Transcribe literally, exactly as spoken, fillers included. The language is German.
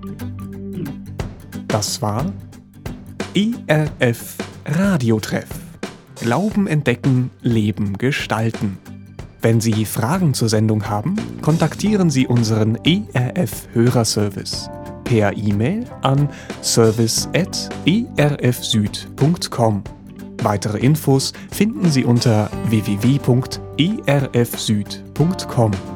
Das war E R F Radiotreff. Glauben entdecken, Leben gestalten. Wenn Sie Fragen zur Sendung haben, kontaktieren Sie unseren E R F Hörerservice per E-Mail an service at e r f süd punkt com. Weitere Infos finden Sie unter w w w punkt e r f süd punkt com.